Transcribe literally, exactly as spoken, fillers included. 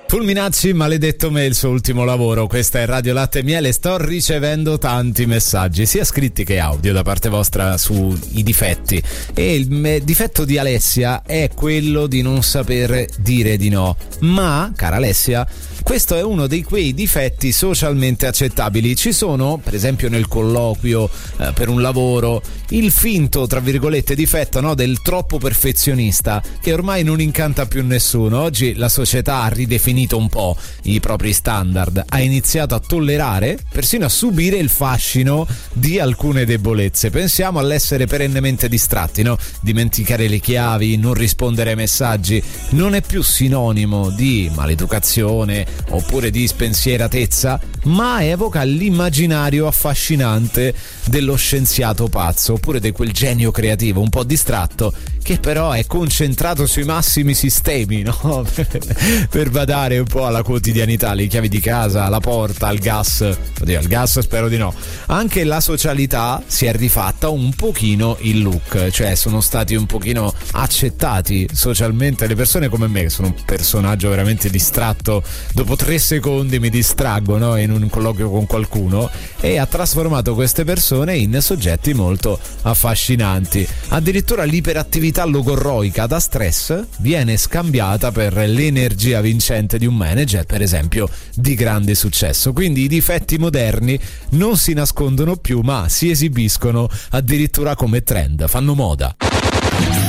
Fulminacci, maledetto me, il suo ultimo lavoro. Questa è Radio Latte e Miele. Sto ricevendo tanti messaggi, sia scritti che audio, da parte vostra sui difetti. E il me- difetto di Alessia è quello di non saper dire di no. Ma, cara Alessia, questo è uno di quei difetti socialmente accettabili. Ci sono, per esempio nel colloquio eh, per un lavoro, il finto, tra virgolette, difetto, no, del troppo perfezionista, che ormai non incanta più nessuno. Oggi la società ha ridefinito un po' i propri standard, ha iniziato a tollerare, persino a subire il fascino di alcune debolezze. Pensiamo all'essere perennemente distratti, no? Dimenticare le chiavi, non rispondere ai messaggi, non è più sinonimo di maleducazione oppure di spensieratezza, ma evoca l'immaginario affascinante dello scienziato pazzo, oppure di quel genio creativo un po' distratto che però è concentrato sui massimi sistemi, no? Per badare un po' alla quotidianità, le chiavi di casa, la porta, il gas. Oddio, il gas spero di no. Anche la socialità si è rifatta un pochino il look, cioè sono stati un pochino accettati socialmente le persone come me, che sono un personaggio veramente distratto. Dopo tre secondi mi distraggo, no? In un colloquio con qualcuno, e ha trasformato queste persone in soggetti molto affascinanti. Addirittura l'iperattività logorroica da stress viene scambiata per l'energia vincente di un manager, per esempio, di grande successo. Quindi i difetti moderni non si nascondono più, ma si esibiscono addirittura come trend, fanno moda.